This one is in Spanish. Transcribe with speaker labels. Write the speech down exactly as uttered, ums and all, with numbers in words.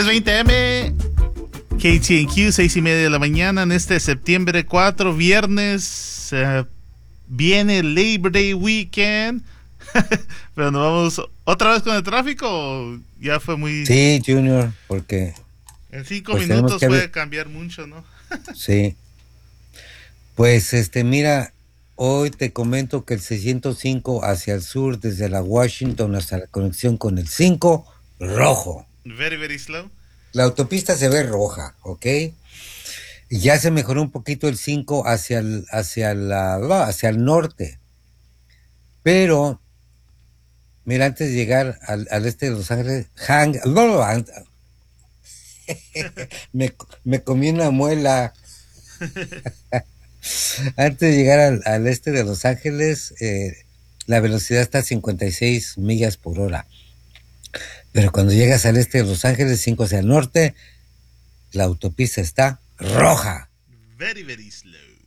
Speaker 1: veinte eme, K T N Q, seis y media de la mañana en este septiembre cuatro, viernes. Uh, viene el Labor Day Weekend. Pero nos vamos otra vez con el tráfico. ¿O ya fue muy...?
Speaker 2: Sí, Junior, porque...
Speaker 1: En cinco
Speaker 2: pues
Speaker 1: minutos
Speaker 2: que...
Speaker 1: puede cambiar mucho, ¿no?
Speaker 2: Sí. Pues, este, mira, hoy te comento que el seiscientos cinco hacia el sur, desde la Washington hasta la conexión con el cinco, rojo.
Speaker 1: Very, very slow.
Speaker 2: La autopista se ve roja, ¿ok? Y ya se mejoró un poquito el cinco hacia el, hacia la, hacia el norte. Pero, mira, antes de llegar al, al este de Los Ángeles, hang, me, me comí una muela. Antes de llegar al, al este de Los Ángeles, eh, la velocidad está a cincuenta y seis millas por hora. Pero cuando llegas al este de Los Ángeles, cinco hacia el norte, la autopista está roja.
Speaker 1: Very, very slow.